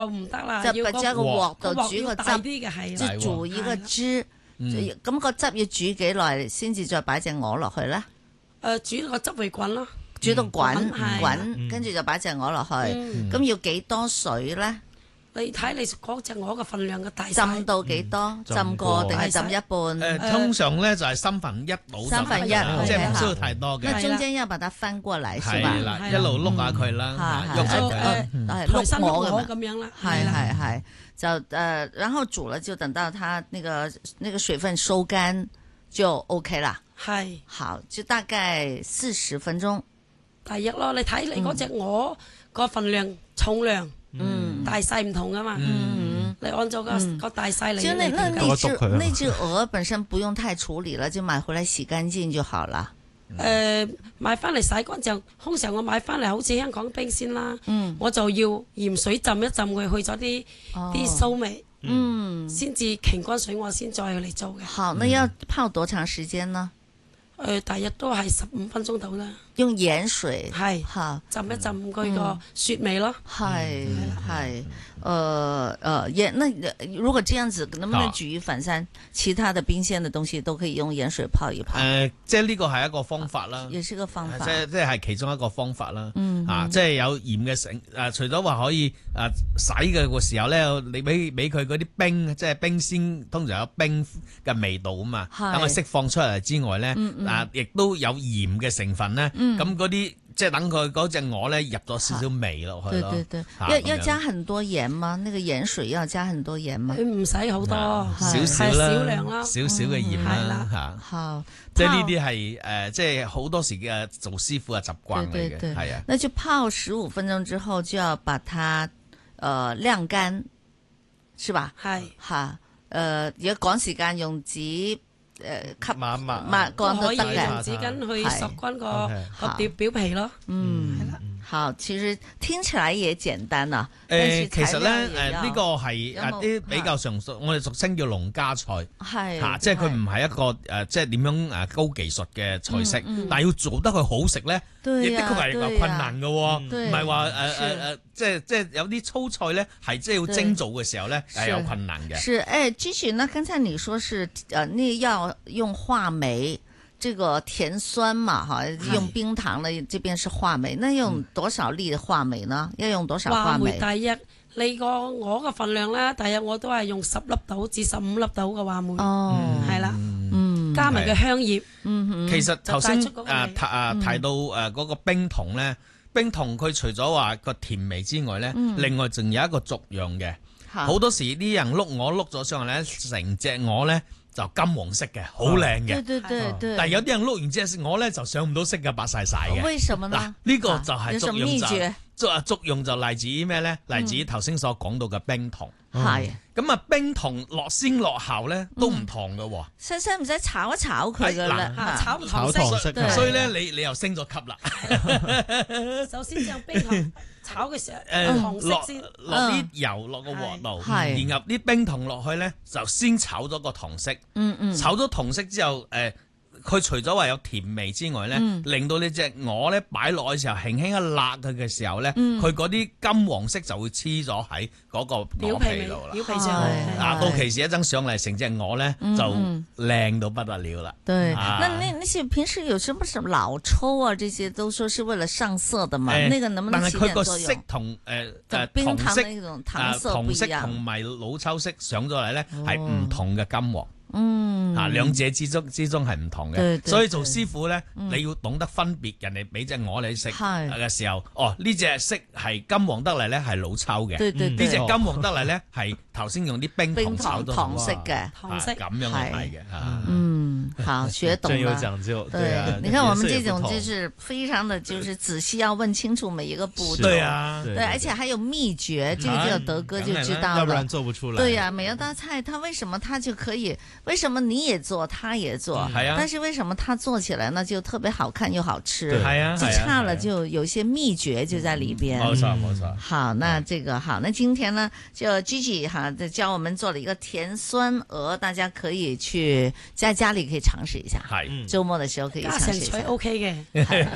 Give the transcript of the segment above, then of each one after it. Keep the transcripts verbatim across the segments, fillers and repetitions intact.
唔得啦， 就擺喺個鑊度個煮個大啲汁， 嘅係即係煮一個汁。咁個汁要煮幾耐先至再擺隻鵝落去咧？ 誒，煮個汁會滾咯， 煮到滾係滾，跟住就擺隻鵝落去。咁要幾多水咧？ 你睇你嗰隻鵝嘅份量嘅大細， 浸到幾多？浸過定係浸一半？ 誒，通常咧就係三分一到三分一， 即係唔需要太多嘅。 那中間要把它翻過嚟，是吧？ 係啦，一路碌下佢啦，喐下佢， 係碌鵝咁樣啦。 係係係，就誒，然後煮了就等到它那個那個水分收乾就 OK 啦。 係， 好，就大概四十分鐘。 大約咯，你睇你嗰隻鵝個份量重量。嗯，大細唔同噶嘛，嗯，你按照個個大細嚟。 就那那那隻那隻鵝本身不用太處理了，就買回來洗乾淨就好了。 誒，買翻嚟洗乾淨，通常我買翻嚟好似香港冰鮮啦，嗯，我就要鹽水浸一浸佢，去咗啲啲騷味，嗯，先至擎乾水我先再嚟做嘅。 好，那要泡多長時間呢？ 誒，大約都係十五分鐘到啦。 用鹽水係嚇浸一浸佢個雪味咯。 係係，呃呃鹽，那如果這樣子，能不能舉一反三？其他的冰鮮的東西都可以用鹽水泡一泡。 誒，即係呢個係一個方法啦。 也是個方法。 即係即係其中一個方法啦。 嗯。 啊，即係有鹽嘅成誒，除咗話可以誒洗嘅個時候咧，你俾俾佢嗰啲冰，即係冰鮮，通常有冰嘅味道啊嘛。係。等佢釋放出嚟之外咧，啊，亦都有鹽嘅成分咧。咁嗰啲即係等佢嗰隻鵝咧入咗少少味落去咯。 對對對，要要加很多鹽嗎？那個鹽水要加很多鹽嗎？ 唔使好多， 少少啦， 少量啦， 少少嘅鹽啦嚇。 好， 即係呢啲係誒，即係好多時嘅做師傅嘅習慣嚟嘅，係啊。 那就泡十五分鐘之後就要把它誒晾乾，是吧？ 係嚇誒，如果趕時間用紙。誒吸抹抹抹乾都得嘅， 用紙巾去索乾個個表表皮咯。 嗯，係啦。好，其實聽起來也簡單啊。 誒，其實咧誒呢個係誒啲比較常熟，我哋俗稱叫農家菜， 係嚇，即係佢唔係一個誒，即係點樣誒高技術嘅菜式，但係要做得佢好食咧，亦的確係話困難嘅喎，唔係話誒誒誒，即係即係有啲粗菜咧係即係要精做嘅時候咧係有困難嘅。 是誒，Gigi，那剛才你說是誒，你要用話梅。這個甜酸嘛，哈，用冰糖呢，這邊是話梅，那用多少粒話梅呢？要用多少話梅？ 大約你個我嘅份量咧，大約我都係用十粒到至十五粒到嘅話梅，哦，係啦，嗯，加埋個香葉，嗯， 其實頭先誒提誒提到誒嗰個冰糖咧，冰糖佢除咗話個甜味之外咧，另外仲有一個作用嘅，好多時啲人碌鵝碌咗上嚟咧，成隻鵝咧。就金黃色嘅，好靚嘅。 對對對對。 但係有啲人碌完隻鵝咧，就上唔到色嘅，白晒晒嘅。 為什麼呢？ 嗱，呢個就係作用就作作用就嚟自於咩咧？嚟自於頭先所講到嘅冰糖。 係。咁啊，冰糖落先落後咧，都唔同嘅喎。 使使唔使炒一炒佢㗎啦？ 炒糖色。 所以咧，你你又升咗級啦。 首先將冰糖炒嘅時候，誒落落啲油落個鑊度，然後啲冰糖落去咧，就先炒咗個糖色。嗯嗯。炒咗糖色之後，誒。佢除咗話有甜味之外咧，嗯、令到你隻鵝咧擺落去時候輕輕一辣佢嘅時候咧，佢嗰啲金黃色就會黐咗喺嗰個鵝皮度啦。 表皮上嚟， 啊，到期時一張上嚟，成隻鵝咧就靚到不得了啦。 對，啊、那那那些平時有什麼什麼老抽啊，這些都說是為了上色的嘛？欸、那個能不能起點作用？但係佢個色同誒誒冰糖色那種糖色不一樣。 同色同埋老抽色上咗嚟咧，係唔同嘅金黃。 嗯， 啊，兩者之中之中係唔同嘅，所以做師傅咧，你要懂得分別人哋俾隻鵝你食嘅時候，哦，呢隻色係金黃得嚟咧係老抽嘅，呢隻金黃得嚟咧係頭先用啲冰糖炒到糖色嘅， 糖色咁樣嚟嘅， 嗯，好，學懂了， 真有講究，對啊， 你看我們這種就是非常的就是仔細要問清楚每一個步驟， 對啊， 對，而且還有秘訣，這個只有德哥就知道了， 要不然做不出來， 對呀，每一道菜，他為什麼他就可以？為什麼你也做，他也做？ 係啊。 但是為什麼他做起來呢就特別好看又好吃？ 係啊。 就差了就有些秘訣就在裏邊。 冇錯冇錯。 好，那這個好，那今天呢就 Gigi 哈教我們做了一個甜酸鵝，大家可以去在家裏可以嘗試一下。 係。 周末的時候可以嘗試一下。 OK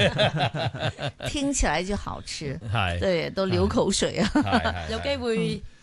嘅。 聽起來就好吃。 係。 對，都流口水啊。 有機會。